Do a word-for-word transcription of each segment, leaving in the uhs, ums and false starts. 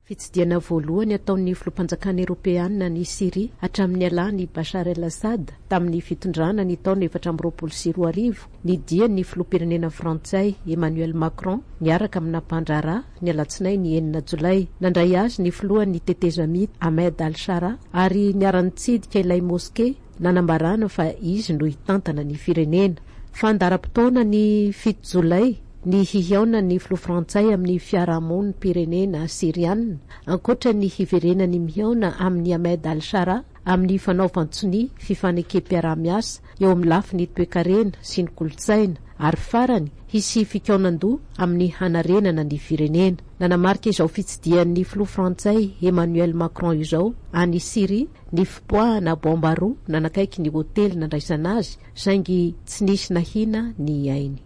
Fitsidiana voalohany ataon'ny filoham-panjakana Eropeanina ny Siria hatramin'ny alàny Bashar el-Assad tamin'ny fitondrana ny taona efatra amby roapolo sy roa arivo nidian'ny filoham-pirenena Frantsay Emmanuel Macron niaraka amina mpandraharaha ny alatsinainy ny enina Jolay. Nandray azy ny filohan'ny tetezamity Ahmed al-Shara ary niara-nitsidika ilay moské nanambarana fa izy no hitantana ny firenena. Fandaram-potoana ny fito Jolay ny hihiaona ny filoha Frantsay amin'ny fiarahamoniny pirenena Siriana ankoatra ny hiverenany mihaona amin'ny Ahmed al-Shara amin'ny fanaovan-tsony fifanekam-piarah-miasa eo amin'ny lafiny toe-karena sy ny kolotsaina ary farany hisy fikaonan-doha amin'ny hanarenana ny firenena. Nanamarika izao fitsidian'ny filoha Frantsay Emmanuel Macron izao any Siria ny fipoahana bomba roa nanakaiky ny hotely nandraisana azy saingy tsy nisy nahina ny ainy.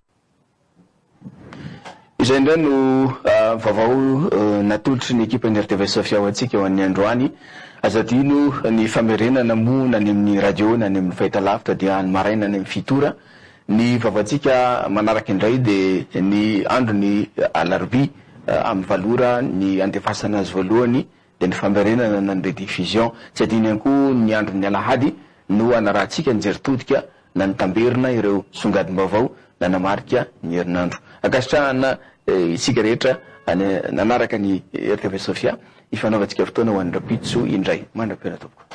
Izay indray no uh, vavao uh, natolotry ny ekipa ny R T V Sofia ho antsika eo amin'ny androany. Azadino ny famerenana moa na ny amin'ny radio na ny amin'ny fahitalavitra dia ny maraina ny amin'ny fitora. Ny vavatsika manaraka indray dia ny andro ny alarobia uh, amin'ny valora ny andefasana azy voalohany dia ny famerenana na ny rediffusion. Tsy adino ihany koa ny andro ny alahady no anarahantsika ny jeritodika na ny tamberina ireo songadim-bavao na namarika ny herinandro. Akasitrahana isika rehetra nanaraka ny R T V Sofia ifanaovantsika fotoana ho an'ny rapitso indray mandra-piana tompoko.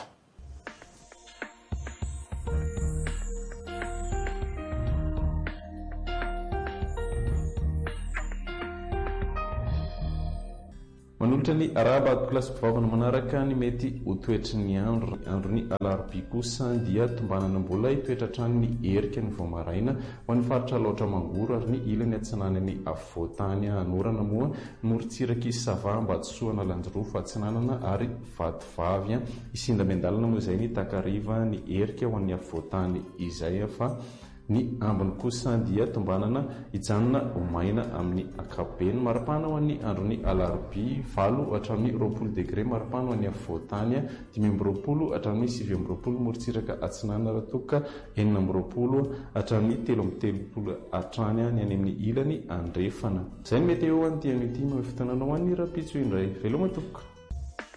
Manolotra ny araba klasy mpivavana manaraka ny mety ho toetry ny andro andro ny alarobia kosa dia tombanana mbola hitoetra hatrany ny erika ny voamaraina ho an'ny faritra loatra mangoro ary ny ilany atsinanany avoatany anorana moa morontsiraka sava mba tsoana lanjiro fa atsinanana ary vatovavy isinda mendalana moa izay ny takariva ny erika ho an'ny avoatany izay fa ny ambiny kosa dia tombanana hijanona omaina amin'ny akapobeny maripana ho an'ny androny alarobia valo hatramin'ny roapolo degré maripana ho an'ny avoatany dimy amby roapolo hatramin'ny sivy amby roapolo morontsiraka atsinanana raha toka enina amby roapolo hatramin'ny telo amby telopolo hatrany ny any amin'ny ilany andrefana. Izay ny mety eo an'ity an'ity amin'ny fotoananao an'ny rapitso indray veloma tompoko.